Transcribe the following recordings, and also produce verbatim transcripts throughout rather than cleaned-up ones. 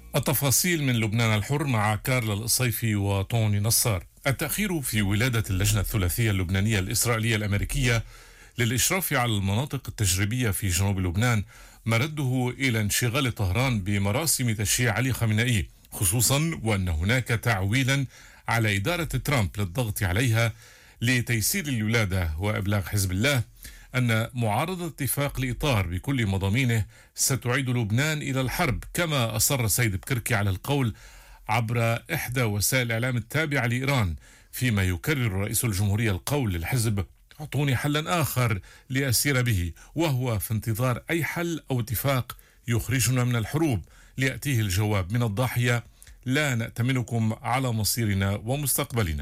التفاصيل من لبنان الحر مع كارلا القصيفي وطوني نصار. التأخير في ولادة اللجنة الثلاثية اللبنانية الإسرائيلية الأمريكية للإشراف على المناطق التجريبية في جنوب لبنان مرده إلى انشغال طهران بمراسم تشييع علي خامنئي، خصوصا وأن هناك تعويلا على إدارة ترامب للضغط عليها لتيسير الولادة وإبلاغ حزب الله أن معارضة اتفاق الإطار بكل مضامينه ستعيد لبنان إلى الحرب، كما أصر سيد بكركي على القول عبر إحدى وسائل الإعلام التابعة لإيران، فيما يكرر رئيس الجمهورية القول للحزب أعطوني حلا آخر لأسير به، وهو في انتظار أي حل أو اتفاق يخرجنا من الحروب، ليأتيه الجواب من الضاحية لا نأتمنكم على مصيرنا ومستقبلنا.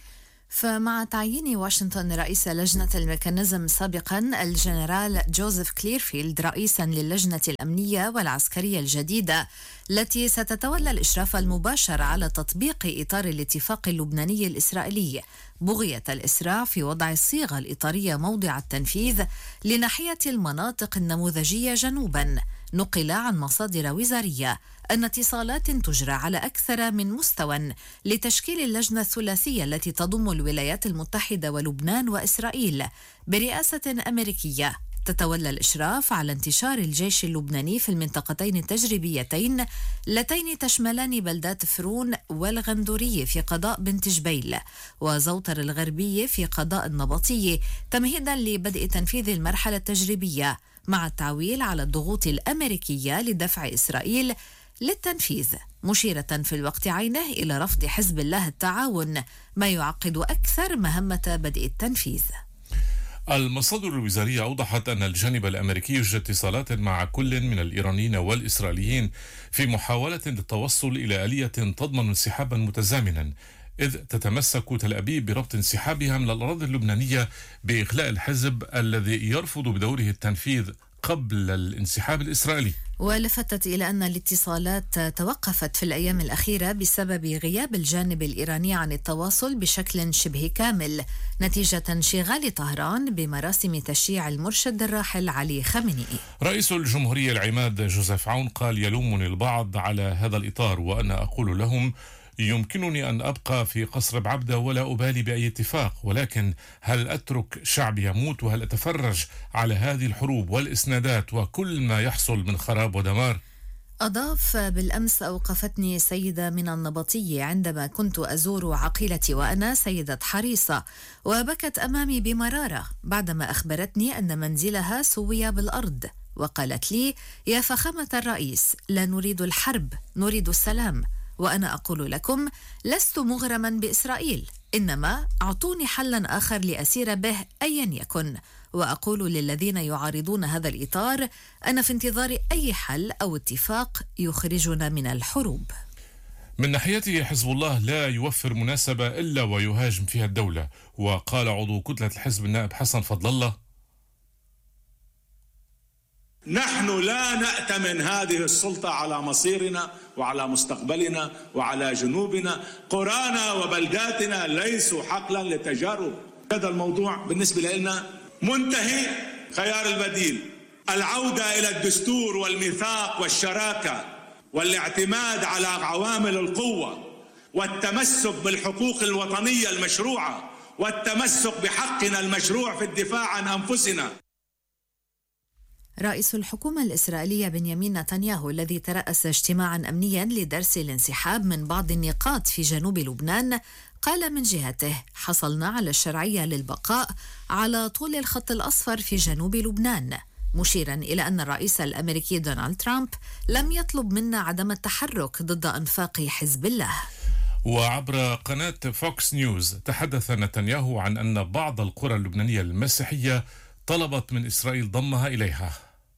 فمع تعيين واشنطن رئيس لجنة الميكانيزم سابقا الجنرال جوزيف كليرفيلد رئيسا للجنة الأمنية والعسكرية الجديدة التي ستتولى الإشراف المباشر على تطبيق إطار الاتفاق اللبناني الإسرائيلي، بغية الإسراع في وضع الصيغة الإطارية موضع التنفيذ لناحية المناطق النموذجية جنوبا. نقل عن مصادر وزارية أن اتصالات تجرى على أكثر من مستوى لتشكيل اللجنة الثلاثية التي تضم الولايات المتحدة ولبنان وإسرائيل برئاسة أمريكية تتولى الإشراف على انتشار الجيش اللبناني في المنطقتين التجريبيتين اللتين تشملان بلدات فرون والغندورية في قضاء بنت جبيل وزوطر الغربية في قضاء النبطية، تمهيدا لبدء تنفيذ المرحلة التجريبية، مع التعويل على الضغوط الأمريكية لدفع إسرائيل للتنفيذ، مشيرة في الوقت عينه إلى رفض حزب الله التعاون، ما يعقد أكثر مهمة بدء التنفيذ. المصادر الوزارية أوضحت أن الجانب الأمريكي يجري اتصالات مع كل من الإيرانيين والإسرائيليين في محاولة للتوصل إلى آلية تضمن انسحابا متزامنا، إذ تتمسك تل أبيب بربط انسحابها من الأراضي اللبنانية بإخلاء الحزب الذي يرفض بدوره التنفيذ قبل الانسحاب الإسرائيلي. ولفتت إلى أن الاتصالات توقفت في الأيام الأخيرة بسبب غياب الجانب الإيراني عن التواصل بشكل شبه كامل نتيجة انشغال طهران بمراسم تشييع المرشد الراحل علي خامنئي. رئيس الجمهورية العماد جوزيف عون قال يلومني البعض على هذا الإطار وأنا أقول لهم يمكنني أن أبقى في قصر بعبدة ولا أبالي بأي اتفاق، ولكن هل أترك شعب يموت وهل أتفرج على هذه الحروب والإسنادات وكل ما يحصل من خراب ودمار؟ أضاف بالأمس أوقفتني سيدة من النبطية عندما كنت أزور عقيلتي وأنا سيدة حريصة، وبكت أمامي بمرارة بعدما أخبرتني أن منزلها سوي بالأرض، وقالت لي يا فخامة الرئيس لا نريد الحرب نريد السلام، وأنا أقول لكم لست مغرما بإسرائيل، إنما أعطوني حلا آخر لأسير به أيا يكن، وأقول للذين يعارضون هذا الإطار أنا في انتظار أي حل أو اتفاق يخرجنا من الحروب. من ناحيته حزب الله لا يوفر مناسبة إلا ويهاجم فيها الدولة، وقال عضو كتلة الحزب النائب حسن فضل الله نحن لا نأتمن هذه السلطة على مصيرنا وعلى مستقبلنا وعلى جنوبنا، قرانا وبلداتنا ليسوا حقلا لتجارب. هذا الموضوع بالنسبة لنا منتهي. خيار البديل العودة إلى الدستور والميثاق والشراكة والاعتماد على عوامل القوة والتمسك بالحقوق الوطنية المشروعة والتمسك بحقنا المشروع في الدفاع عن أنفسنا. رئيس الحكومة الإسرائيلية بنيامين نتنياهو الذي ترأس اجتماعا أمنيا لدرس الانسحاب من بعض النقاط في جنوب لبنان قال من جهته حصلنا على الشرعية للبقاء على طول الخط الأصفر في جنوب لبنان، مشيرا إلى أن الرئيس الأمريكي دونالد ترامب لم يطلب منا عدم التحرك ضد أنفاق حزب الله. وعبر قناة فوكس نيوز تحدث نتنياهو عن أن بعض القرى اللبنانية المسيحية طلبت من إسرائيل ضمها إليها.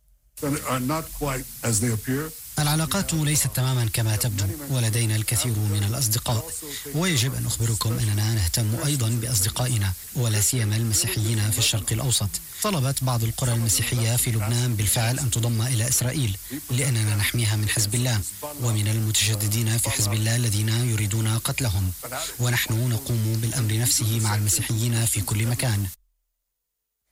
العلاقات ليست تماما كما تبدو، ولدينا الكثير من الأصدقاء، ويجب أن أخبركم أننا نهتم أيضا بأصدقائنا ولا سيما المسيحيين في الشرق الأوسط. طلبت بعض القرى المسيحية في لبنان بالفعل أن تضم إلى إسرائيل لأننا نحميها من حزب الله ومن المتشددين في حزب الله الذين يريدون قتلهم، ونحن نقوم بالأمر نفسه مع المسيحيين في كل مكان.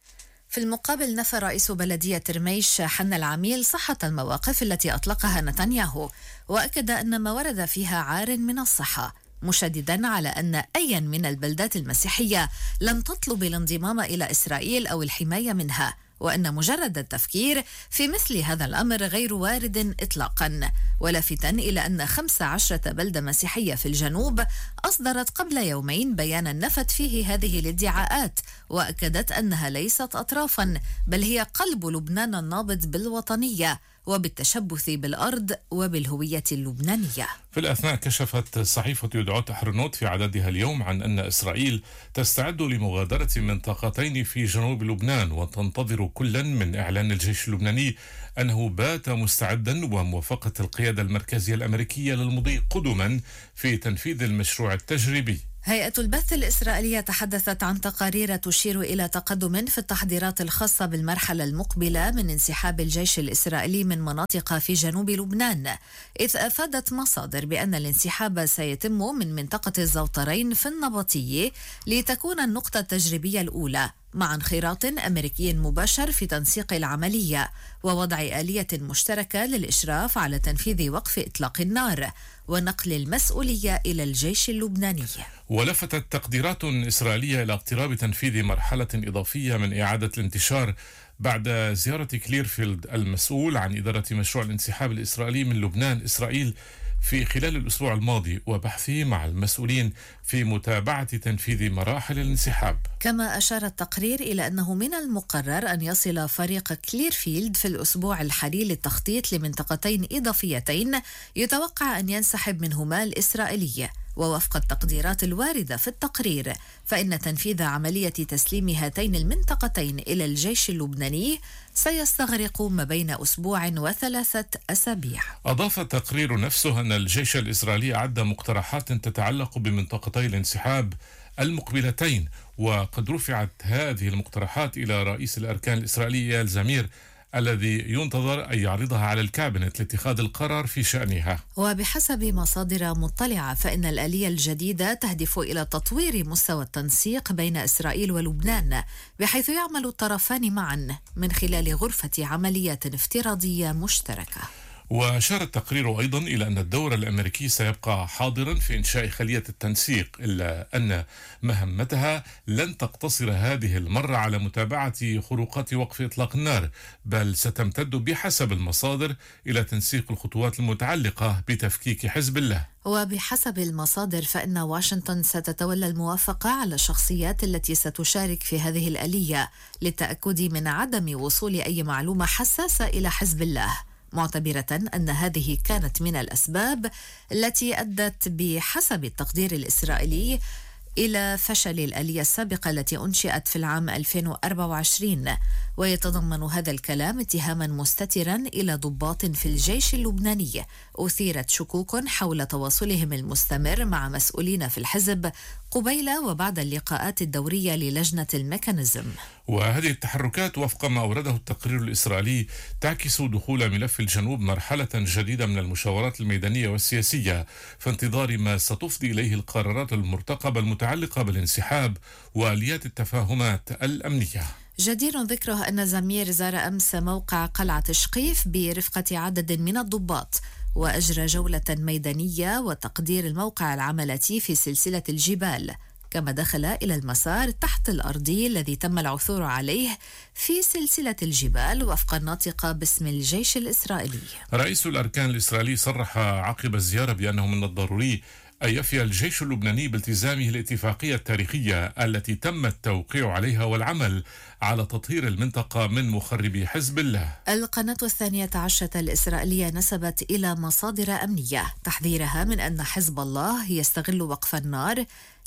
في المقابل نفى رئيس بلدية رميش حنا العميل صحة المواقف التي أطلقها نتنياهو، وأكد أن ما ورد فيها عار من الصحة، مشددا على أن أي من البلدات المسيحية لم تطلب الانضمام إلى إسرائيل أو الحماية منها، وأن مجرد التفكير في مثل هذا الأمر غير وارد إطلاقا، ولافتا إلى أن خمس عشرة بلدة مسيحية في الجنوب أصدرت قبل يومين بيانا نفت فيه هذه الادعاءات، وأكدت أنها ليست أطرافا بل هي قلب لبنان النابض بالوطنية وبالتشبث بالأرض وبالهوية اللبنانية. في الأثناء كشفت صحيفة يدعوت أحرنوت في عددها اليوم عن أن إسرائيل تستعد لمغادرة منطقتين في جنوب لبنان، وتنتظر كلا من إعلان الجيش اللبناني أنه بات مستعدا وموافقة القيادة المركزية الأمريكية للمضي قدما في تنفيذ المشروع التجريبي. هيئة البث الإسرائيلية تحدثت عن تقارير تشير إلى تقدم في التحضيرات الخاصة بالمرحلة المقبلة من انسحاب الجيش الإسرائيلي من مناطق في جنوب لبنان، إذ أفادت مصادر بأن الانسحاب سيتم من منطقة الزوطرين في النبطية لتكون النقطة التجريبية الأولى، مع انخراط أمريكي مباشر في تنسيق العملية ووضع آلية مشتركة للإشراف على تنفيذ وقف إطلاق النار ونقل المسؤولية إلى الجيش اللبناني. ولفتت تقديرات إسرائيلية إلى اقتراب تنفيذ مرحلة إضافية من إعادة الانتشار بعد زيارة كليرفيلد المسؤول عن إدارة مشروع الانسحاب الإسرائيلي من لبنان إسرائيل في خلال الأسبوع الماضي، وبحثه مع المسؤولين في متابعة تنفيذ مراحل الانسحاب. كما أشار التقرير إلى أنه من المقرر أن يصل فريق كليرفيلد في الأسبوع الحالي للتخطيط لمنطقتين إضافيتين يتوقع أن ينسحب منهما الإسرائيلي، ووفق التقديرات الواردة في التقرير فإن تنفيذ عملية تسليم هاتين المنطقتين إلى الجيش اللبناني سيستغرق ما بين أسبوع وثلاثة أسابيع. أضاف التقرير نفسه أن الجيش الإسرائيلي أعد مقترحات تتعلق بمنطقتي الانسحاب المقبلتين، وقد رفعت هذه المقترحات إلى رئيس الأركان الإسرائيلي إيال زمير الذي ينتظر أن يعرضها على الكابينت لاتخاذ القرار في شأنها. وبحسب مصادر مطلعة فإن الآلية الجديدة تهدف إلى تطوير مستوى التنسيق بين إسرائيل ولبنان، بحيث يعمل الطرفان معا من خلال غرفة عمليات افتراضية مشتركة. وأشار التقرير أيضا إلى أن الدور الأمريكي سيبقى حاضرا في إنشاء خلية التنسيق، إلا أن مهمتها لن تقتصر هذه المرة على متابعة خروقات وقف إطلاق النار، بل ستمتد بحسب المصادر إلى تنسيق الخطوات المتعلقة بتفكيك حزب الله. وبحسب المصادر فإن واشنطن ستتولى الموافقة على الشخصيات التي ستشارك في هذه الآلية للتأكد من عدم وصول أي معلومة حساسة إلى حزب الله، معتبرة أن هذه كانت من الأسباب التي أدت بحسب التقدير الإسرائيلي إلى فشل الآلية السابقة التي أنشئت في العام ألفين وأربعة وعشرين. ويتضمن هذا الكلام اتهاما مستترا إلى ضباط في الجيش اللبناني أثيرت شكوك حول تواصلهم المستمر مع مسؤولين في الحزب قبيل وبعد اللقاءات الدورية للجنة الميكانيزم. وهذه التحركات وفق ما أورده التقرير الإسرائيلي تعكس دخول ملف الجنوب مرحلة جديدة من المشاورات الميدانية والسياسية في انتظار ما ستفضي إليه القرارات المرتقبة المتعلقة بالانسحاب وآليات التفاهمات الأمنية. جدير ذكره أن زمير زار أمس موقع قلعة شقيف برفقة عدد من الضباط، وأجرى جولة ميدانية وتقدير الموقع العملتي في سلسلة الجبال، كما دخل إلى المسار تحت الأرضي الذي تم العثور عليه في سلسلة الجبال وفق الناطقة باسم الجيش الإسرائيلي. رئيس الأركان الإسرائيلي صرح عقب الزيارة بأنه من الضروري أن يفي الجيش اللبناني بالتزامه الاتفاقية التاريخية التي تم التوقيع عليها والعمل على تطهير المنطقة من مخربي حزب الله. القناة الثانية عشرة الإسرائيلية نسبت إلى مصادر أمنية تحذيرها من أن حزب الله يستغل وقف النار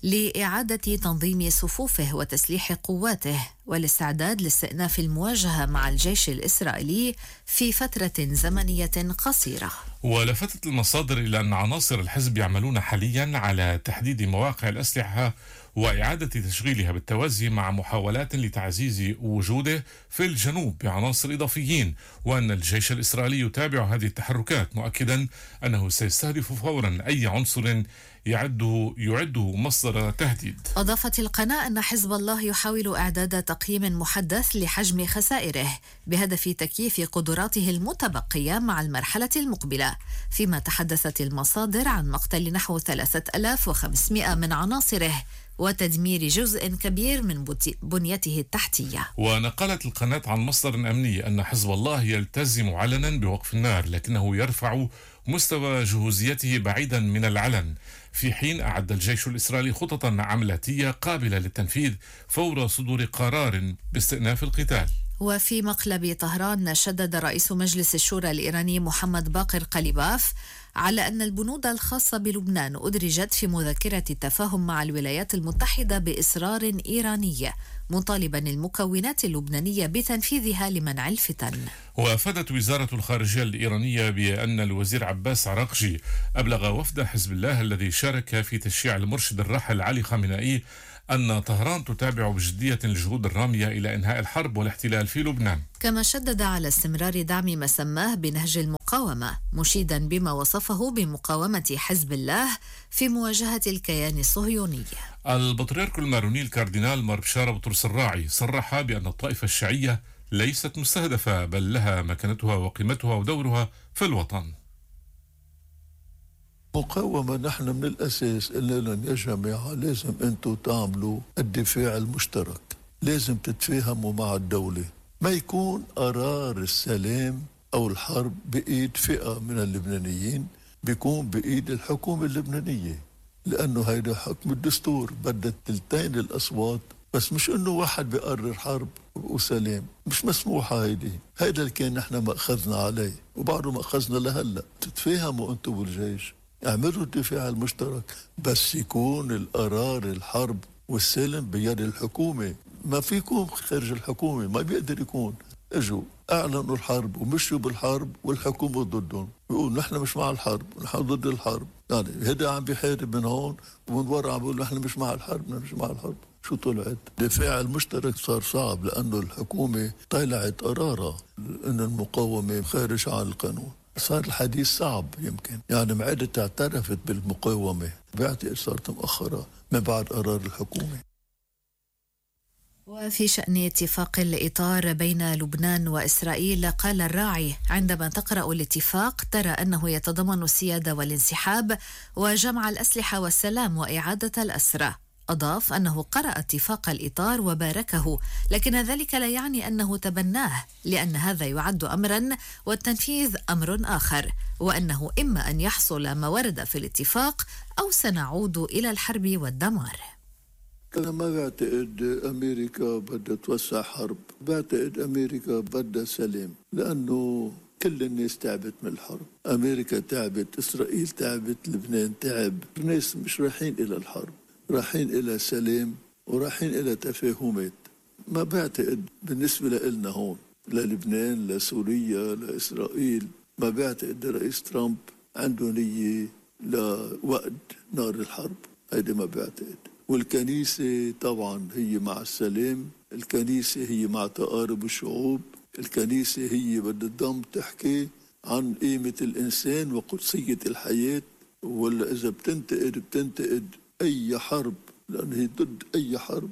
لإعادة تنظيم صفوفه وتسليح قواته والاستعداد لاستئناف المواجهة مع الجيش الإسرائيلي في فترة زمنية قصيرة. ولفتت المصادر إلى أن عناصر الحزب يعملون حاليا على تحديد مواقع الأسلحة وإعادة تشغيلها بالتوازي مع محاولات لتعزيز وجوده في الجنوب بعناصر إضافيين، وأن الجيش الإسرائيلي يتابع هذه التحركات، مؤكدا أنه سيستهدف فورا أي عنصر يعده يعده مصدر تهديد. أضافت القناة أن حزب الله يحاول إعداد تقييم محدث لحجم خسائره بهدف تكييف قدراته المتبقية مع المرحلة المقبلة، فيما تحدثت المصادر عن مقتل نحو ثلاثة آلاف وخمسمائة من عناصره وتدمير جزء كبير من بنيته التحتية. ونقلت القناة عن مصدر أمني أن حزب الله يلتزم علنا بوقف النار، لكنه يرفع مستوى جهوزيته بعيدا من العلن، في حين أعد الجيش الإسرائيلي خططا عملياتية قابلة للتنفيذ فور صدور قرار باستئناف القتال. وفي مقلب طهران شدد رئيس مجلس الشورى الإيراني محمد باقر قليباف على أن البنود الخاصة بلبنان أدرجت في مذكرة التفاهم مع الولايات المتحدة بإصرار إيراني، مطالبا المكونات اللبنانية بتنفيذها لمنع الفتن. وأفادت وزارة الخارجية الإيرانية بأن الوزير عباس عراقجي أبلغ وفد حزب الله الذي شارك في تشييع المرشد الراحل علي خامنئي أن طهران تتابع بجدية الجهود الرامية إلى إنهاء الحرب والاحتلال في لبنان. كما شدد على استمرار دعم ما سماه بنهج المقاومة، مشيدا بما وصفه بمقاومة حزب الله في مواجهة الكيان الصهيوني. البطريرك الماروني الكاردينال مار بشارة بطرس الراعي صرح بأن الطائفة الشيعية ليست مستهدفة، بل لها مكانتها وقيمتها ودورها في الوطن. مقاومة نحن من الأساس قلنا لهم يا جماعة لازم أنتوا تعملوا الدفاع المشترك، لازم تتفاهموا مع الدولة، ما يكون قرار السلام أو الحرب بإيد فئة من اللبنانيين، بيكون بإيد الحكومة اللبنانية، لأنه هيدا حكم الدستور، بدها التلتين الأصوات، بس مش إنه واحد بيقرر حرب وسلام، مش مسموحة هيدي. هيدا اللي كان نحن مأخذنا عليه وبعده مأخذنا لهلأ. تتفاهموا أنتوا بالجيش، اعملوا الدفاع المشترك، بس يكون القرار الحرب والسلم بيد الحكومة، ما فيكم خارج الحكومة، ما بيقدر يكون. اجوا اعلنوا الحرب ومشوا بالحرب والحكومة ضدهم، بيقول نحن مش مع الحرب، نحن ضد الحرب، يعني هدا عم بيحارب من هون ومن ورا عم بيقول نحن مش مع الحرب، نحن مش مع الحرب. شو طلعت؟ الدفاع المشترك صار صعب لأنه الحكومة طلعت قرارها أن المقاومة خارج عن القانون، صار الحديث صعب. يمكن يعني معدة اعترفت بالمقاومة، بعتقد صارت مؤخرة من بعد قرار الحكومة. وفي شأن اتفاق الإطار بين لبنان وإسرائيل، قال الراعي عندما تقرأ الاتفاق ترى أنه يتضمن السيادة والانسحاب وجمع الأسلحة والسلام وإعادة الأسرى. أضاف أنه قرأ اتفاق الإطار وباركه، لكن ذلك لا يعني أنه تبناه، لأن هذا يعد أمرا والتنفيذ أمر آخر، وأنه إما أن يحصل ما ورد في الاتفاق أو سنعود إلى الحرب والدمار. أنا ما بعتقد أمريكا بدها توسع حرب، بعتقد أمريكا بدها سلام، لأنه كل الناس تعبت من الحرب، أمريكا تعبت، إسرائيل تعبت، لبنان تعب، الناس مش رايحين إلى الحرب، رايحين إلى سلام ورايحين إلى تفاهمات. ما بعتقد بالنسبة لنا هون للبنان لسوريا لإسرائيل، ما بعتقد رئيس ترامب عنده نية لوقت نار الحرب، هيدا ما بعتقد. والكنيسة طبعا هي مع السلام، الكنيسة هي مع تقارب الشعوب، الكنيسة هي بدها تضم تحكي عن قيمة الإنسان وقدسية الحياة، ولا إذا بتنتقد بتنتقد أي حرب، لأنه هي ضد أي حرب.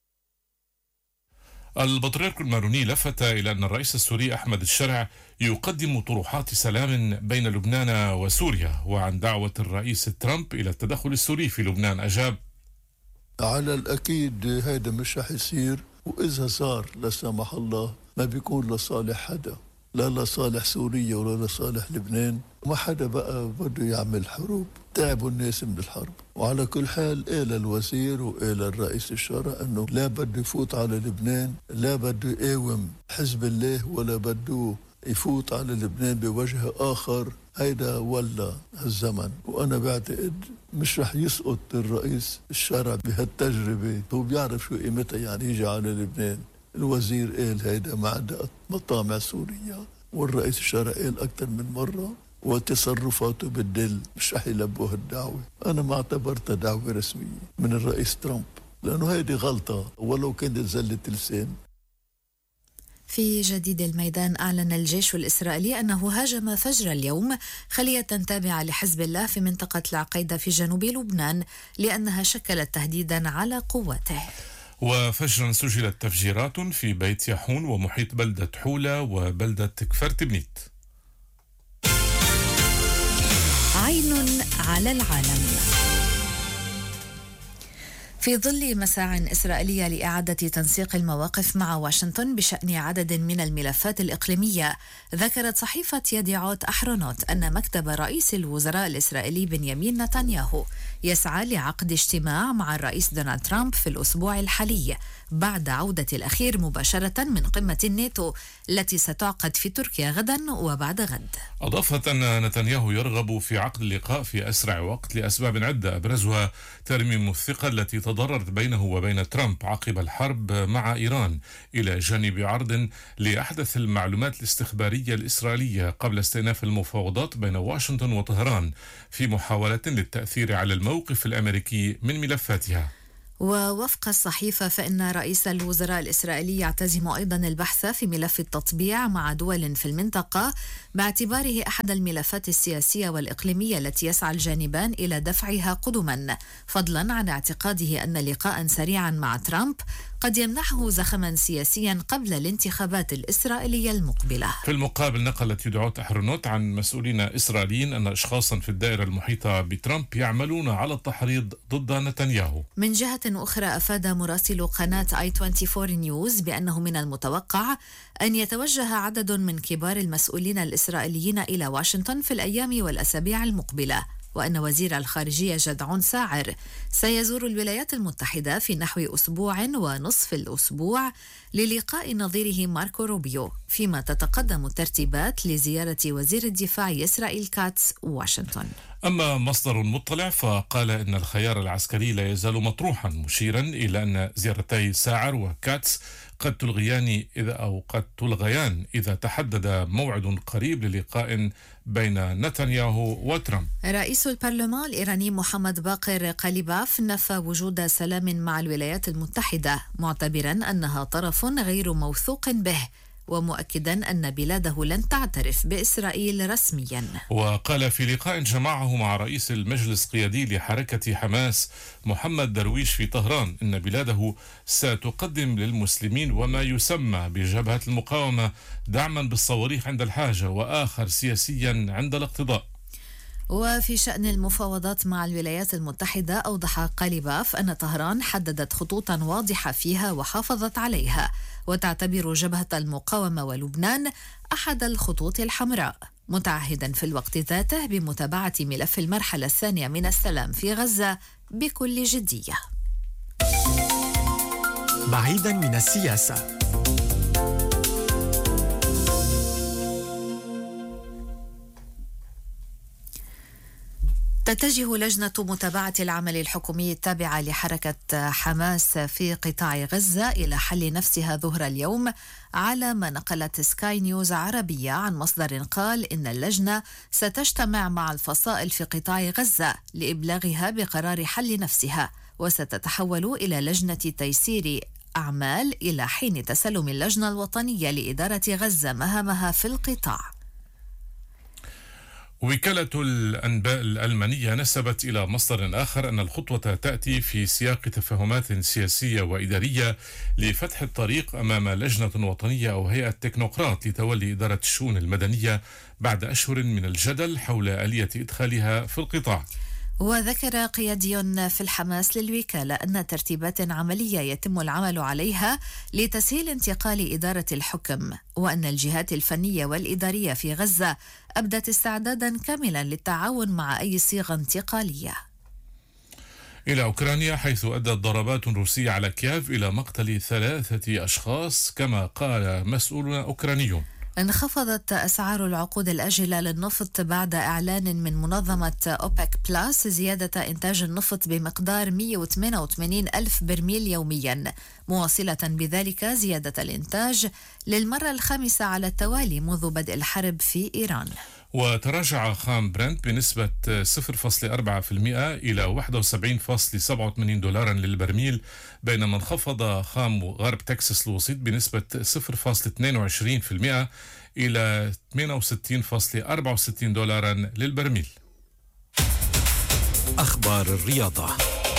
البطريرك الماروني لفت إلى أن الرئيس السوري أحمد الشرع يقدم طروحات سلام بين لبنان وسوريا، وعن دعوة الرئيس ترامب إلى التدخل السوري في لبنان أجاب: على الأكيد هذا مش رح يصير، وإذا صار لا سمح الله ما بيكون لصالح حدا، لا لصالح سوريا ولا لصالح لبنان، وما حدا بقى بده يعمل حروب، تعبوا الناس من الحرب. وعلى كل حال قال الوزير وقال الرئيس الشرع أنه لا بده يفوت على لبنان، لا بده يقاوم حزب الله ولا بده يفوت على لبنان بوجه آخر، هيدا ولا هالزمن. وأنا بعتقد مش رح يسقط الرئيس الشرع بهالتجربة، هو بيعرف شو قيمتها يعني يجي على لبنان. الوزير قال هيدا ما عندها مطامع سوريا، والرئيس الشرع قال أكثر من مرة، وتصرفاته بالدل مش رح يلبوا هالدعوة. أنا ما اعتبرتها دعوة رسمية من الرئيس ترامب، لأنه هيدي غلطة ولو كانت زلة لسان. في جديد الميدان، أعلن الجيش الإسرائيلي أنه هاجم فجر اليوم خلية تابعة لحزب الله في منطقة العقيدة في جنوب لبنان لأنها شكلت تهديدا على قواته. وفجرا سجلت تفجيرات في بيت يحون ومحيط بلدة حولة وبلدة كفر تبنيت. عين على العالم. في ظل مساع إسرائيلية لإعادة تنسيق المواقف مع واشنطن بشأن عدد من الملفات الإقليمية، ذكرت صحيفة يديعوت أحرونوت أن مكتب رئيس الوزراء الإسرائيلي بنيامين نتنياهو يسعى لعقد اجتماع مع الرئيس دونالد ترامب في الأسبوع الحالي بعد عودة الأخير مباشرة من قمة الناتو التي ستعقد في تركيا غدا وبعد غد. أضافت أن نتنياهو يرغب في عقد اللقاء في أسرع وقت لأسباب عدة، أبرزها ترميم الثقة التي تضررت بينه وبين ترامب عقب الحرب مع إيران، إلى جانب عرض لأحدث المعلومات الاستخبارية الإسرائيلية قبل استئناف المفاوضات بين واشنطن وطهران في محاولة للتأثير على الموقف الأمريكي من ملفاتها. ووفق الصحيفة فإن رئيس الوزراء الإسرائيلي يعتزم أيضا البحث في ملف التطبيع مع دول في المنطقة باعتباره أحد الملفات السياسية والإقليمية التي يسعى الجانبان إلى دفعها قدما، فضلا عن اعتقاده أن لقاء سريعا مع ترامب قد يمنحه زخما سياسيا قبل الانتخابات الإسرائيلية المقبلة. في المقابل، نقلت يديعوت أحرونوت عن مسؤولين إسرائيليين أن أشخاصا في الدائرة المحيطة بترامب يعملون على التحريض ضد نتنياهو. من جهة أخرى، أفاد مراسل قناة آي أربعة وعشرين نيوز بأنه من المتوقع أن يتوجه عدد من كبار المسؤولين الإسرائيليين إلى واشنطن في الأيام والأسابيع المقبلة، وأن وزير الخارجية جدعون ساعر سيزور الولايات المتحدة في نحو أسبوع ونصف الأسبوع للقاء نظيره ماركو روبيو، فيما تتقدم الترتيبات لزيارة وزير الدفاع إسرائيل كاتس واشنطن. أما مصدر مطلع فقال إن الخيار العسكري لا يزال مطروحا، مشيرا إلى أن زيارتي ساعر وكاتس قد تلغيان إذا أو قد تلغيان إذا تحدد موعد قريب للقاء بين نتنياهو وترامب. رئيس البرلمان الإيراني محمد باقر قاليباف نفى وجود سلام مع الولايات المتحدة، معتبرا أنها طرف غير موثوق به، ومؤكدا أن بلاده لن تعترف بإسرائيل رسميا. وقال في لقاء جمعه مع رئيس المجلس القيادي لحركة حماس محمد درويش في طهران إن بلاده ستقدم للمسلمين وما يسمى بجبهة المقاومة دعما بالصواريخ عند الحاجة وآخر سياسيا عند الاقتضاء. وفي شأن المفاوضات مع الولايات المتحدة، أوضح قاليباف أن طهران حددت خطوطا واضحة فيها وحافظت عليها، وتعتبر جبهة المقاومة ولبنان أحد الخطوط الحمراء، متعهدا في الوقت ذاته بمتابعة ملف المرحلة الثانية من السلام في غزة بكل جدية. بعيدا من السياسة، تتجه لجنة متابعة العمل الحكومي التابعة لحركة حماس في قطاع غزة إلى حل نفسها ظهر اليوم، على ما نقلت سكاي نيوز عربية عن مصدر قال إن اللجنة ستجتمع مع الفصائل في قطاع غزة لإبلاغها بقرار حل نفسها، وستتحول إلى لجنة تيسير أعمال إلى حين تسلم اللجنة الوطنية لإدارة غزة مهامها في القطاع. وكالة الأنباء الألمانية نسبت إلى مصدر آخر أن الخطوة تأتي في سياق تفاهمات سياسية وإدارية لفتح الطريق أمام لجنة وطنية أو هيئة تكنوقراط لتولي إدارة الشؤون المدنية بعد أشهر من الجدل حول آلية إدخالها في القطاع. وذكر قيادي في الحماس للوكالة أن ترتيبات عملية يتم العمل عليها لتسهيل انتقال إدارة الحكم، وأن الجهات الفنية والإدارية في غزة أبدت استعدادا كاملا للتعاون مع أي صيغة انتقالية. إلى أوكرانيا، حيث أدت ضربات روسية على كييف إلى مقتل ثلاثة أشخاص كما قال مسؤولون أوكرانيون. انخفضت أسعار العقود الآجلة للنفط بعد إعلان من منظمة أوبك بلاس زيادة إنتاج النفط بمقدار مئة وثمانية وثمانين ألف برميل يوميا، مواصلة بذلك زيادة الإنتاج للمرة الخامسة على التوالي منذ بدء الحرب في إيران. وتراجع خام برنت بنسبة صفر فاصلة أربعة بالمئة إلى واحد وسبعين فاصلة سبعة وثمانين دولارا للبرميل، بينما انخفض خام غرب تكساس الوسيط بنسبة صفر فاصلة اثنين وعشرين بالمئة إلى ثمانية وستين فاصلة أربعة وستين دولارا للبرميل. أخبار الرياضة.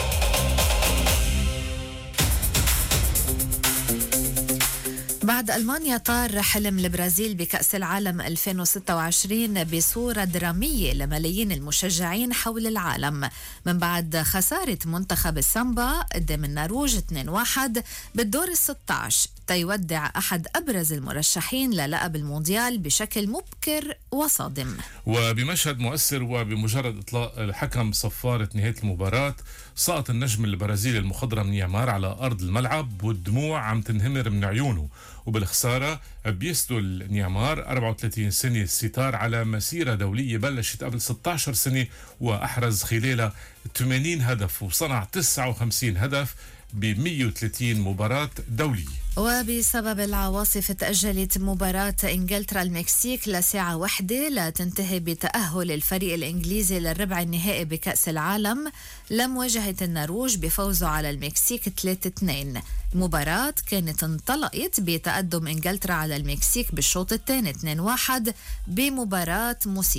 بعد ألمانيا طار حلم البرازيل بكأس العالم ألفين وستة وعشرين بصورة درامية لملايين المشجعين حول العالم من بعد خسارة منتخب السامبا قدام النرويج اثنين واحد بالدور الستة عشر تيودع أحد أبرز المرشحين للقب المونديال بشكل مبكر وصادم. وبمشهد مؤثر وبمجرد إطلاق الحكم صفارة نهاية المباراة، سقط النجم البرازيلي المخضرم نيمار على أرض الملعب والدموع عم تنهمر من عيونه، وبالخسارة بيسدل نيمار أربعة وثلاثين سنة الستار على مسيرة دولية بلشت قبل ستة عشر سنة، وأحرز خلالها ثمانين هدف وصنع تسعة وخمسين هدف ب مئة وثلاثين مباراة دولية. وبسبب العواصف تأجلت مباراة إنجلترا المكسيك لساعة واحدة لتنتهي بتأهل الفريق الإنجليزي للربع النهائي بكأس العالم لمواجهة النرويج بفوزه على المكسيك ثلاثة اثنين. المباراة كانت انطلقت بتقدم إنجلترا على المكسيك بالشوط الثاني اثنين واحد بمباراة مثيرة.